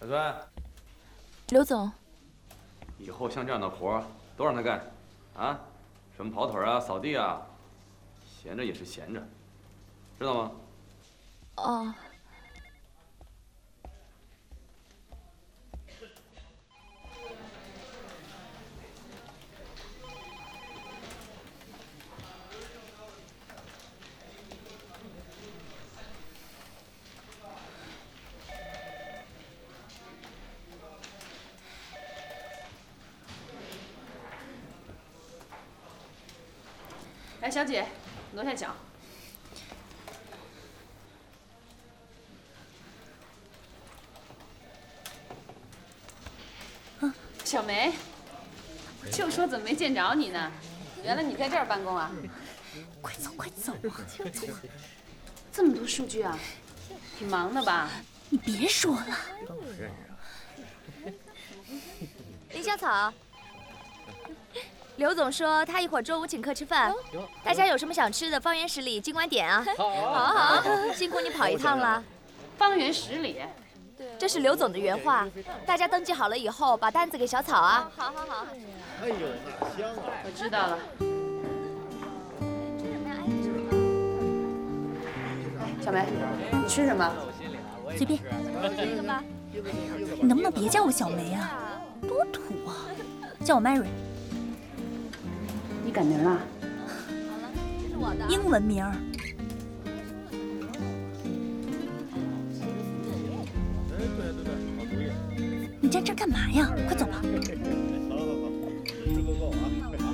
小川， 刘总， 以后像这样的活儿都让他干，啊，什么跑腿啊、扫地啊，闲着也是闲着，知道吗？ 哦。 来，小姐，挪下脚。小梅，就说怎么没见着你呢？原来你在这儿办公啊？ 快走，快走啊！ 这么多数据啊，挺忙的吧？ 你别说了。 李小草，刘总说他一会儿中午请客吃饭，大家有什么想吃的，方圆10里尽管点啊。好，辛苦你跑一趟了。 方圆10里。 这是刘总的原话，大家登记好了以后，把单子给小草啊。好。 哎呦，那香啊！ 我知道了。小梅，你吃什么？ 随便。 这个吧。 你能不能别叫我小梅啊？多土啊！叫我 Mary。 你改名了？ 好了，这是我的英文名儿。你站这儿干嘛呀？快走吧。 好，吃个够啊！